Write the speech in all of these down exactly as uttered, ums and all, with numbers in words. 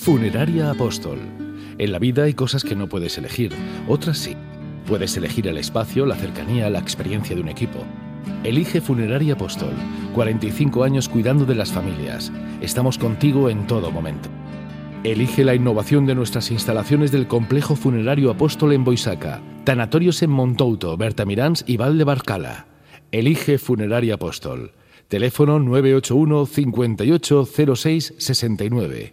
Funeraria Apóstol. En la vida hay cosas que no puedes elegir, otras sí. Puedes elegir el espacio, la cercanía, la experiencia de un equipo. Elige Funeraria Apóstol. cuarenta y cinco años cuidando de las familias. Estamos contigo en todo momento. Elige la innovación de nuestras instalaciones del Complejo Funerario Apóstol en Boisaca, tanatorios en Montouto, Bertamiráns y Val de Barcala. Elige Funeraria Apóstol. Teléfono nueve ocho uno, cincuenta y ocho, cero seis, sesenta y nueve.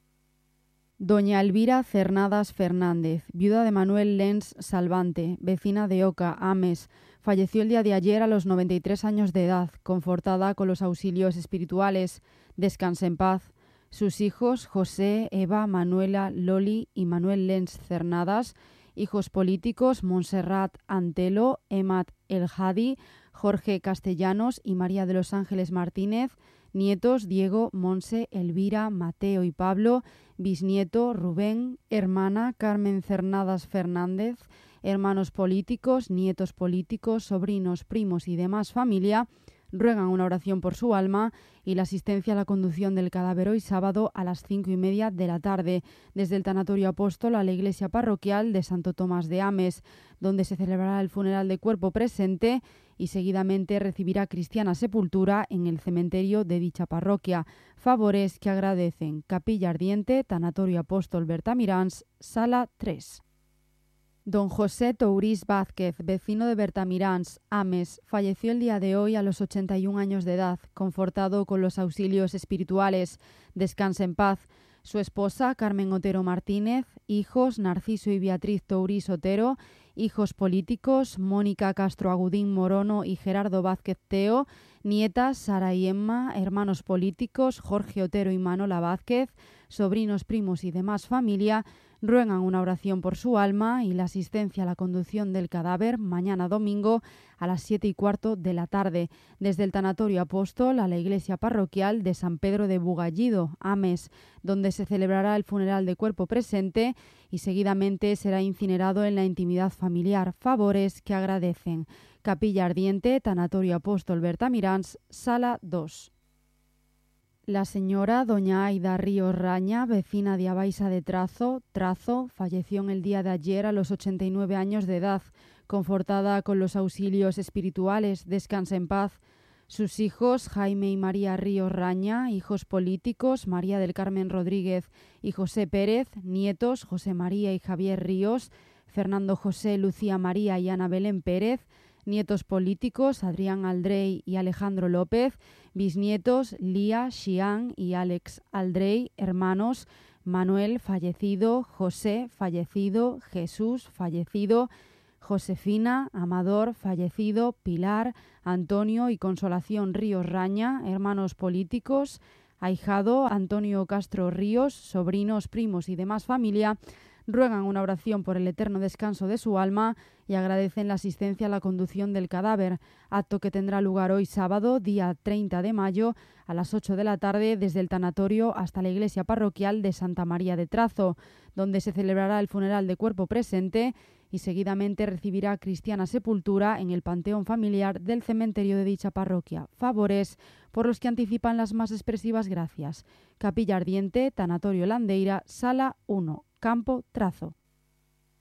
Doña Elvira Cernadas Fernández, viuda de Manuel Lenz Salvante, vecina de Oca, Ames, falleció el día de ayer a los noventa y tres años de edad, confortada con los auxilios espirituales. Descanse en paz. Sus hijos, José, Eva, Manuela, Loli y Manuel Lenz Cernadas, hijos políticos, Montserrat Antelo, Emad El Hadi, Jorge Castellanos y María de los Ángeles Martínez, nietos, Diego, Monse, Elvira, Mateo y Pablo, bisnieto, Rubén, hermana, Carmen Cernadas Fernández, hermanos políticos, nietos políticos, sobrinos, primos y demás familia, ruegan una oración por su alma y la asistencia a la conducción del cadáver hoy sábado a las cinco y media de la tarde desde el Tanatorio Apóstol a la iglesia parroquial de Santo Tomás de Ames, donde se celebrará el funeral de cuerpo presente y seguidamente recibirá cristiana sepultura en el cementerio de dicha parroquia. Favores que agradecen Capilla Ardiente, Tanatorio Apóstol Bertamiráns, Sala tres. Don José Tourís Vázquez, vecino de Bertamiráns, Ames, falleció el día de hoy a los ochenta y un años de edad, confortado con los auxilios espirituales. Descanse en paz. Su esposa, Carmen Otero Martínez, hijos, Narciso y Beatriz Tourís Otero, hijos políticos, Mónica Castro Agudín Morono y Gerardo Vázquez Teo, nietas, Sara y Emma, hermanos políticos, Jorge Otero y Manola Vázquez, sobrinos, primos y demás familia, ruegan una oración por su alma y la asistencia a la conducción del cadáver mañana domingo a las siete y cuarto de la tarde, desde el Tanatorio Apóstol a la iglesia parroquial de San Pedro de Bugallido, Ames, donde se celebrará el funeral de cuerpo presente y seguidamente será incinerado en la intimidad familiar. Favores que agradecen Capilla Ardiente, Tanatorio Apóstol Bertamiráns, Sala dos. La señora doña Aida Ríos Raña, vecina de Abaixa de Trazo, Trazo, falleció en el día de ayer a los ochenta y nueve años de edad, confortada con los auxilios espirituales. Descanse en paz. Sus hijos, Jaime y María Ríos Raña, hijos políticos, María del Carmen Rodríguez y José Pérez, nietos, José María y Javier Ríos, Fernando José, Lucía María y Ana Belén Pérez, nietos políticos, Adrián Aldrey y Alejandro López, bisnietos, Lía, Xián y Alex Aldrey, hermanos, Manuel, fallecido, José, fallecido, Jesús, fallecido, Josefina, Amador, fallecido, Pilar, Antonio y Consolación Ríos Raña, hermanos políticos, ahijado, Antonio Castro Ríos, sobrinos, primos y demás familia, ruegan una oración por el eterno descanso de su alma y agradecen la asistencia a la conducción del cadáver, acto que tendrá lugar hoy sábado, día treinta de mayo, a las ocho de la tarde, desde el tanatorio hasta la iglesia parroquial de Santa María de Trazo, donde se celebrará el funeral de cuerpo presente y seguidamente recibirá cristiana sepultura en el panteón familiar del cementerio de dicha parroquia. Favores por los que anticipan las más expresivas gracias. Capilla Ardiente, Tanatorio Landeira, Sala uno. Campo Trazo.